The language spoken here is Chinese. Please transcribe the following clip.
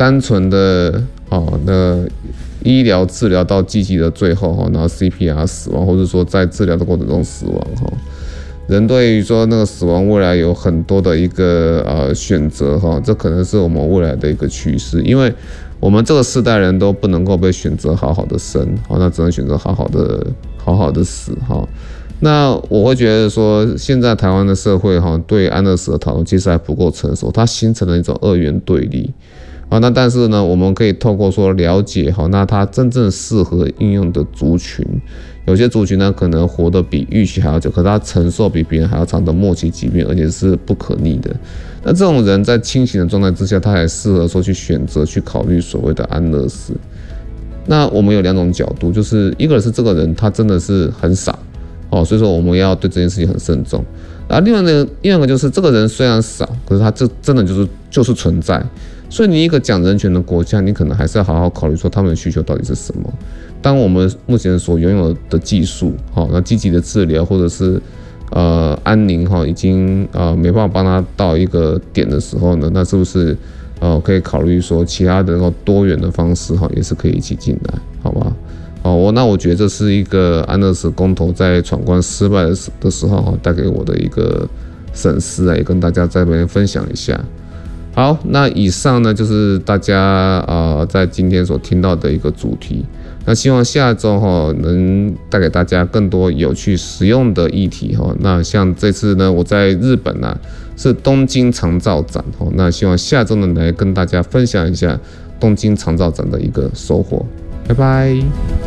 单纯的那医疗治疗到积极的最后然后 CPR 死亡，或者说在治疗的过程中死亡人对于说那个死亡未来有很多的一个选择这可能是我们未来的一个趋势，因为我们这个世代人都不能够被选择好好的生那只能选择好好的死那我会觉得说，现在台湾的社会对安乐死的讨论其实还不够成熟，它形成了一种二元对立那但是呢，我们可以透过说了解那它真正适合应用的族群，有些族群呢可能活得比预期还要久，可是他承受比别人还要长的末期疾病，而且是不可逆的。那这种人在清醒的状态之下，他还适合说去选择去考虑所谓的安乐死。那我们有两种角度，就是一个是这个人他真的是很傻所以说我们要对这件事情很慎重。然后另外一个就是这个人虽然少，可是他这真的就是存在。所以你一个讲人权的国家，你可能还是要好好考虑说他们的需求到底是什么。当我们目前所拥有的技术那积极的治疗或者是安宁已经没办法帮他到一个点的时候呢，那是不是可以考虑说其他的多元的方式也是可以一起进来，好吗？那我觉得这是一个安乐死公投在闯关失败的时候带给我的一个审思也跟大家在这边分享一下。好，那以上呢就是大家在今天所听到的一个主题。那希望下周能带给大家更多有趣实用的议题那像这次呢，我在日本是东京长照展那希望下周呢来跟大家分享一下东京长照展的一个收获。拜拜。